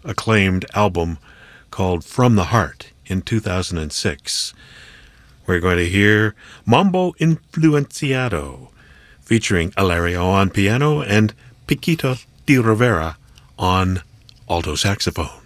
acclaimed album called From the Heart in 2006. We're going to hear Mambo Influenciado, featuring Ilario on piano and Piquito de Rivera on alto saxophone.